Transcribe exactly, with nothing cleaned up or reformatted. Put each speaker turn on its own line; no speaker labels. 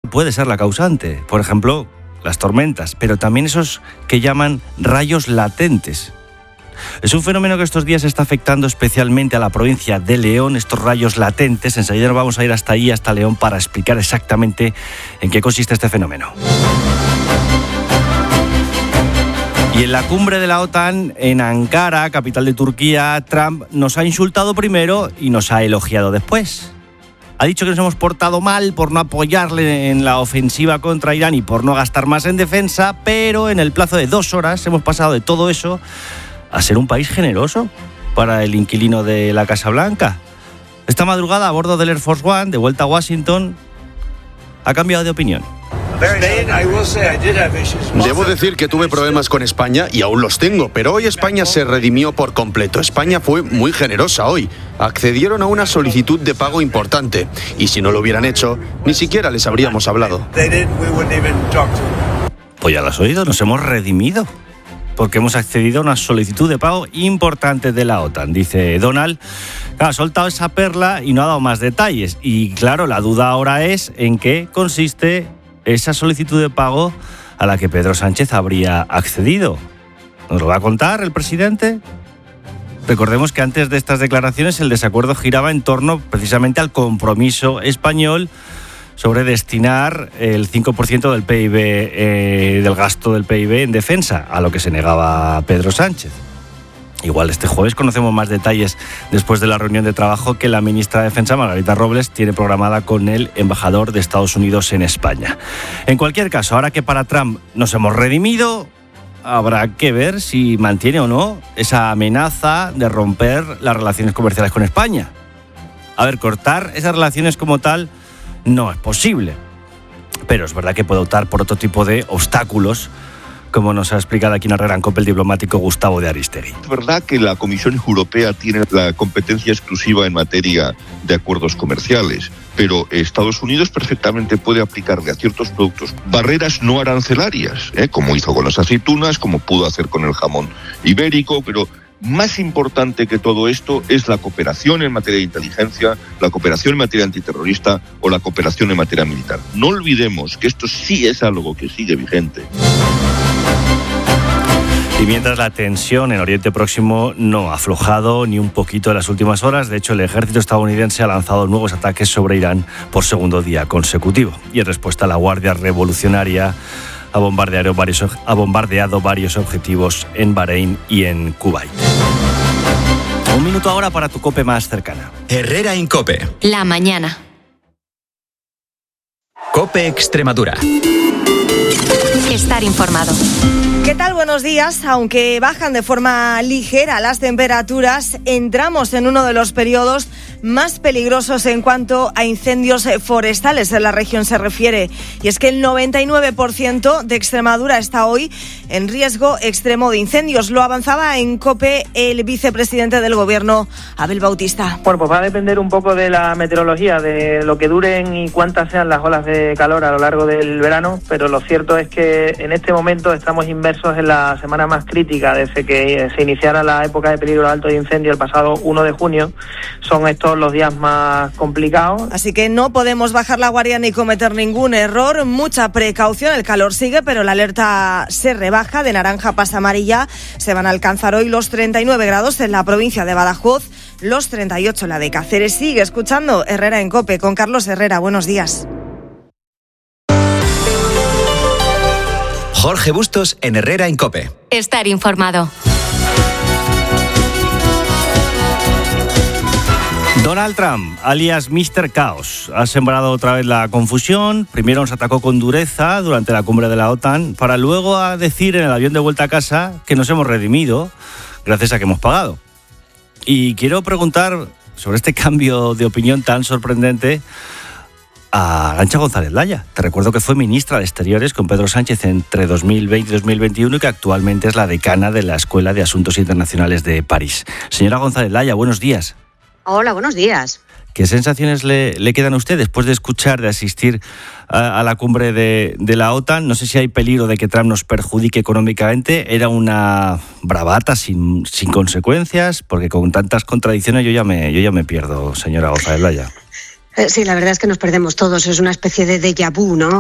puede ser la causante. Por ejemplo, las tormentas, pero también esos que llaman rayos latentes. Es un fenómeno que estos días está afectando especialmente a la provincia de León, estos rayos latentes. Enseguida nos vamos a ir hasta allí, hasta León, para explicar exactamente en qué consiste este fenómeno. Y en la cumbre de la OTAN, en Ankara, capital de Turquía, Trump nos ha insultado primero y nos ha elogiado después. Ha dicho que nos hemos portado mal por no apoyarle en la ofensiva contra Irán y por no gastar más en defensa, pero en el plazo de dos horas hemos pasado de todo eso a ser un país generoso para el inquilino de la Casa Blanca. Esta madrugada, a bordo del Air Force One, de vuelta a Washington, ha cambiado de opinión.
Debo decir que tuve problemas con España y aún los tengo, pero hoy España se redimió por completo. España fue muy generosa hoy. Accedieron a una solicitud de pago importante y si no lo hubieran hecho, ni siquiera les habríamos hablado.
Pues ya lo has oído, nos hemos redimido porque hemos accedido a una solicitud de pago importante de la OTAN, dice Donald. Claro, ha soltado esa perla y no ha dado más detalles. Y claro, la duda ahora es en qué consiste esa solicitud de pago a la que Pedro Sánchez habría accedido. ¿Nos lo va a contar el presidente? Recordemos que antes de estas declaraciones el desacuerdo giraba en torno precisamente al compromiso español sobre destinar el cinco por ciento del P I B, eh, del gasto del P I B en defensa, a lo que se negaba Pedro Sánchez. Igual este jueves conocemos más detalles después de la reunión de trabajo que la ministra de Defensa, Margarita Robles, tiene programada con el embajador de Estados Unidos en España. En cualquier caso, ahora que para Trump nos hemos redimido, habrá que ver si mantiene o no esa amenaza de romper las relaciones comerciales con España. A ver, cortar esas relaciones como tal no es posible, pero es verdad que puede optar por otro tipo de obstáculos, como nos ha explicado aquí en Herrera en COPE el diplomático Gustavo de Aristegui.
Es verdad que la Comisión Europea tiene la competencia exclusiva en materia de acuerdos comerciales, pero Estados Unidos perfectamente puede aplicarle a ciertos productos barreras no arancelarias, ¿eh? como hizo con las aceitunas, como pudo hacer con el jamón ibérico, pero más importante que todo esto es la cooperación en materia de inteligencia, la cooperación en materia antiterrorista o la cooperación en materia militar. No olvidemos que esto sí es algo que sigue vigente.
Y mientras la tensión en Oriente Próximo no ha aflojado ni un poquito en las últimas horas, de hecho el ejército estadounidense ha lanzado nuevos ataques sobre Irán por segundo día consecutivo. Y en respuesta, la Guardia Revolucionaria ha bombardeado varios, ha bombardeado varios objetivos en Bahrein y en Kuwait. Un minuto ahora para tu COPE más cercana.
Herrera en COPE.
La mañana.
COPE Extremadura.
Estar informado.
¿Qué tal? Buenos días. Aunque bajan de forma ligera las temperaturas, entramos en uno de los periodos más peligrosos en cuanto a incendios forestales en la región se refiere. Y es que el noventa y nueve por ciento de Extremadura está hoy en riesgo extremo de incendios. Lo avanzaba en COPE el vicepresidente del Gobierno, Abel Bautista.
Bueno, pues va a depender un poco de la meteorología, de lo que duren y cuántas sean las olas de calor a lo largo del verano, pero lo cierto es que en este momento estamos inmersos en la semana más crítica desde que se iniciara la época de peligro alto de incendio el pasado uno de junio. Son estos los días más complicados.
Así que no podemos bajar la guardia ni cometer ningún error. Mucha precaución, el calor sigue, pero la alerta se rebaja, de naranja pasa amarilla. Se van a alcanzar hoy los treinta y nueve grados en la provincia de Badajoz, los treinta y ocho en la de Cáceres. Sigue escuchando Herrera en COPE con Carlos Herrera. Buenos días.
Jorge Bustos en Herrera en COPE.
Estar informado.
Donald Trump, alias mister Caos, ha sembrado otra vez la confusión. Primero nos atacó con dureza durante la cumbre de la OTAN, para luego a decir en el avión de vuelta a casa que nos hemos redimido gracias a que hemos pagado. Y quiero preguntar sobre este cambio de opinión tan sorprendente a Arantxa González Laya. Te recuerdo que fue ministra de Exteriores con Pedro Sánchez entre dos mil veinte y dos mil veintiuno y que actualmente es la decana de la Escuela de Asuntos Internacionales de París. Señora González Laya, buenos días.
Hola, buenos días.
¿Qué sensaciones le, le quedan a usted después de escuchar, de asistir a, a la cumbre de, de la OTAN? No sé si hay peligro de que Trump nos perjudique económicamente. Era una bravata sin, sin consecuencias, porque con tantas contradicciones yo ya me, yo ya me pierdo, señora González Laya.
Sí, la verdad es que nos perdemos todos. Es una especie de déjà vu, ¿no?